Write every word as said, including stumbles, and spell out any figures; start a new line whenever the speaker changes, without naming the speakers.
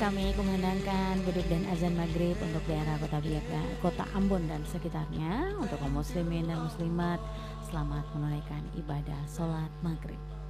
kami kumandangkan beduk dan azan maghrib untuk daerah kota Biaka, kota Ambon dan sekitarnya. Untuk kaum muslimin dan muslimat, selamat menunaikan ibadah sholat maghrib.